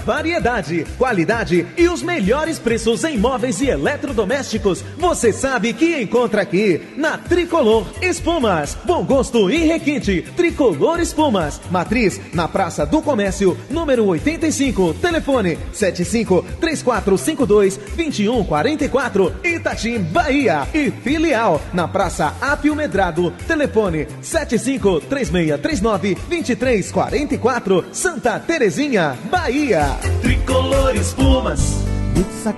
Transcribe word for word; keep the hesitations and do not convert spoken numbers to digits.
variedade, qualidade e os melhores preços em móveis e eletrodomésticos. Você sabe que encontra aqui na Tricolor Espumas. Bom gosto e requinte. Tricolor Espumas. Matriz na Praça do Comércio, número oitenta e cinco. Telefone sete cinco três quatro cinco dois dois um quatro quatro. Itatim, Bahia. E filial na Praça Apio Medrado. Telefone sete cinco três seis três nove dois três quatro quatro. Santa Terezinha, Bahia. Tricolor Espumas.